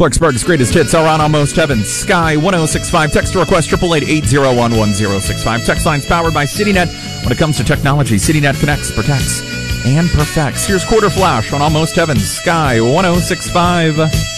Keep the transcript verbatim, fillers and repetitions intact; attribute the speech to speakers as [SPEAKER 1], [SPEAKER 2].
[SPEAKER 1] Clarksburg's greatest hits are on Almost Heaven. Sky one oh six five. Text to request triple eight eight zero one one zero six five. Text lines powered by CityNet. When it comes to technology, CityNet connects, protects, and perfects. Here's Quarter Flash on Almost Heaven. Sky one oh six five.